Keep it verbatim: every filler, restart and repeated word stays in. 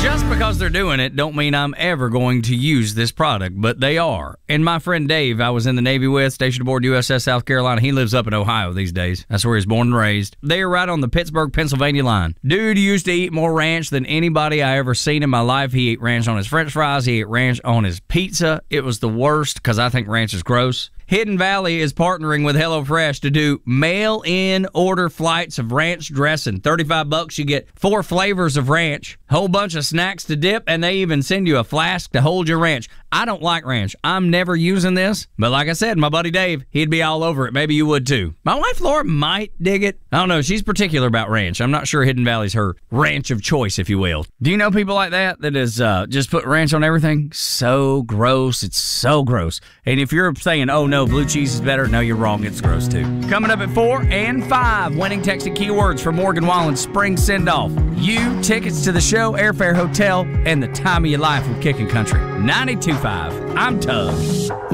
Just because they're doing it don't mean I'm ever going to use this product, but they are. And my friend Dave, I was in the Navy with, stationed aboard U S S South Carolina. He lives up in Ohio these days. That's where he was born and raised. They are right on the Pittsburgh, Pennsylvania line. Dude used to eat more ranch than anybody I ever seen in my life. He ate ranch on his french fries. He ate ranch on his pizza. It was the worst because I think ranch is gross. Hidden Valley is partnering with HelloFresh to do mail-in order flights of ranch dressing. thirty-five bucks, you get four flavors of ranch, whole bunch of snacks to dip, and they even send you a flask to hold your ranch. I don't like ranch. I'm never using this, but like I said, my buddy Dave, he'd be all over it. Maybe you would too. My wife Laura might dig it. I don't know. She's particular about ranch. I'm not sure Hidden Valley's her ranch of choice, if you will. Do you know people like that that is uh, just put ranch on everything? So gross. It's so gross. And if you're saying, oh no, blue cheese is better, no, you're wrong. It's gross too. Coming up at four and five, winning texted keywords for Morgan Wallen's spring send-off. You, tickets to the show, airfare, hotel, and the time of your life with Kickin' Country. ninety-two point five. I'm Tug.